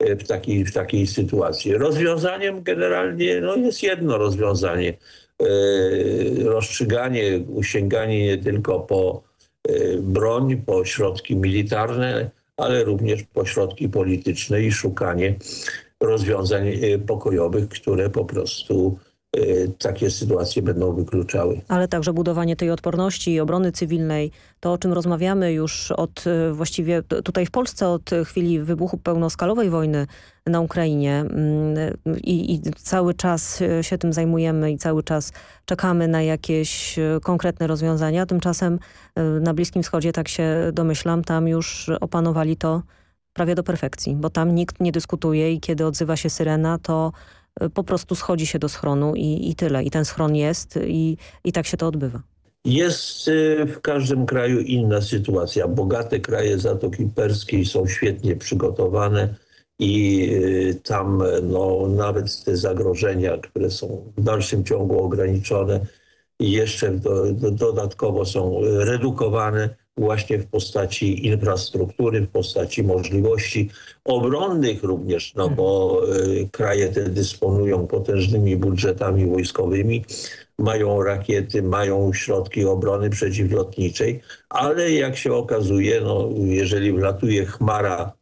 w takiej sytuacji. Rozwiązaniem generalnie jest jedno rozwiązanie. Rozstrzyganie, sięganie nie tylko po broń, po środki militarne, ale również po środki polityczne i szukanie rozwiązań pokojowych, które po prostu takie sytuacje będą wykluczały. Ale także budowanie tej odporności i obrony cywilnej, to o czym rozmawiamy już właściwie tutaj w Polsce od chwili wybuchu pełnoskalowej wojny na Ukrainie i cały czas się tym zajmujemy i cały czas czekamy na jakieś konkretne rozwiązania. Tymczasem na Bliskim Wschodzie, tak się domyślam, tam już opanowali to prawie do perfekcji, bo tam nikt nie dyskutuje i kiedy odzywa się syrena, to po prostu schodzi się do schronu i tyle. I ten schron jest i tak się to odbywa. Jest w każdym kraju inna sytuacja. Bogate kraje Zatoki Perskiej są świetnie przygotowane i tam nawet te zagrożenia, które są w dalszym ciągu ograniczone, jeszcze dodatkowo są redukowane właśnie w postaci infrastruktury, w postaci możliwości obronnych również, bo kraje te dysponują potężnymi budżetami wojskowymi, mają rakiety, mają środki obrony przeciwlotniczej, ale jak się okazuje, jeżeli wlatuje chmara,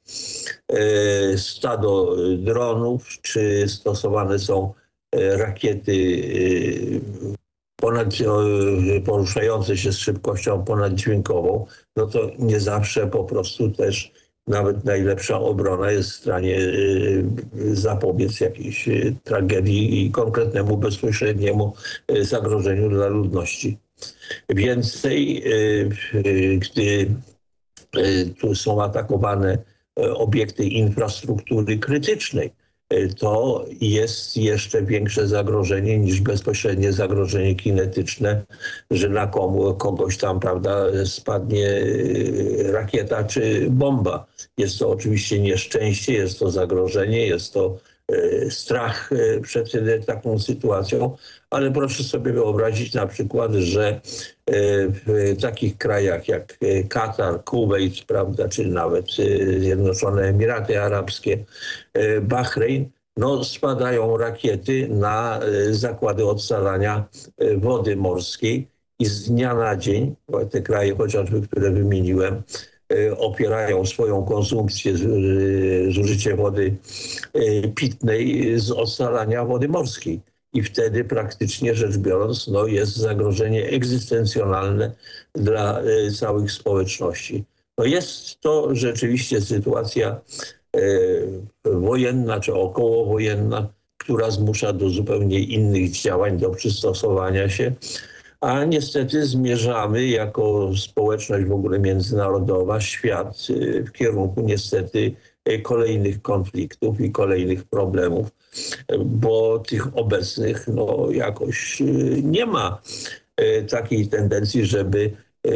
stado dronów, czy stosowane są rakiety poruszające się z szybkością ponaddźwiękową, to nie zawsze po prostu też nawet najlepsza obrona jest w stanie zapobiec jakiejś tragedii i konkretnemu, bezpośredniemu zagrożeniu dla ludności. Więcej, gdy tu są atakowane obiekty infrastruktury krytycznej, to jest jeszcze większe zagrożenie niż bezpośrednie zagrożenie kinetyczne, że na kogoś tam, spadnie rakieta czy bomba. Jest to oczywiście nieszczęście, jest to zagrożenie, jest to strach przed taką sytuacją, ale proszę sobie wyobrazić na przykład, że w takich krajach jak Katar, Kuwejt, czy nawet Zjednoczone Emiraty Arabskie, Bahrein, spadają rakiety na zakłady odsalania wody morskiej i z dnia na dzień, te kraje chociażby, które wymieniłem, opierają swoją konsumpcję, zużycie wody pitnej z odsalania wody morskiej. I wtedy praktycznie rzecz biorąc jest zagrożenie egzystencjonalne dla całych społeczności. Jest to rzeczywiście sytuacja wojenna czy okołowojenna, która zmusza do zupełnie innych działań, do przystosowania się. A niestety zmierzamy jako społeczność w ogóle międzynarodowa, świat w kierunku niestety kolejnych konfliktów i kolejnych problemów, bo tych obecnych jakoś nie ma takiej tendencji, żeby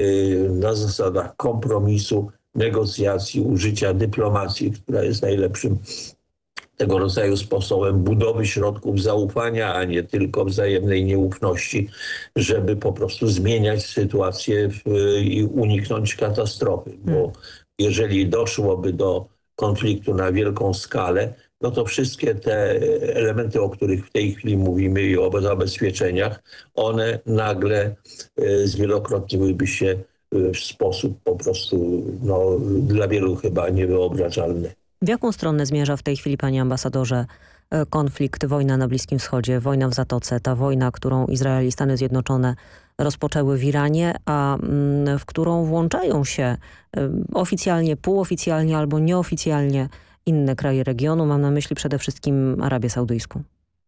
na zasadach kompromisu, negocjacji, użycia dyplomacji, która jest najlepszym tego rodzaju sposobem budowy środków zaufania, a nie tylko wzajemnej nieufności, żeby po prostu zmieniać sytuację i uniknąć katastrofy. Bo jeżeli doszłoby do konfliktu na wielką skalę, to wszystkie te elementy, o których w tej chwili mówimy i o zabezpieczeniach, one nagle zwielokrotniłyby się w sposób po prostu dla wielu chyba niewyobrażalny. W jaką stronę zmierza w tej chwili, panie ambasadorze, konflikt, wojna na Bliskim Wschodzie, wojna w Zatoce, ta wojna, którą Izrael i Stany Zjednoczone rozpoczęły w Iranie, a w którą włączają się oficjalnie, półoficjalnie albo nieoficjalnie inne kraje regionu? Mam na myśli przede wszystkim Arabię Saudyjską.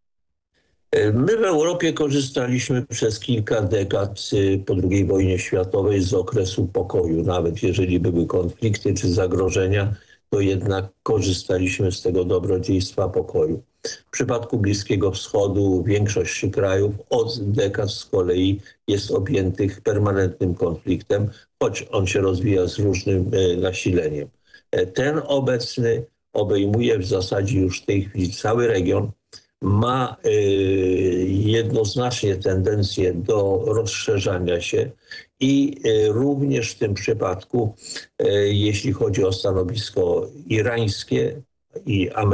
My w Europie korzystaliśmy przez kilka dekad po II wojnie światowej z okresu pokoju. Nawet jeżeli były konflikty czy zagrożenia, to jednak korzystaliśmy z tego dobrodziejstwa pokoju. W przypadku Bliskiego Wschodu większość krajów od dekad z kolei jest objętych permanentnym konfliktem, choć on się rozwija z różnym nasileniem. Ten obecny obejmuje w zasadzie już w tej chwili cały region, ma jednoznacznie tendencję do rozszerzania się i również w tym przypadku, jeśli chodzi o stanowisko irańskie i amerykańskie,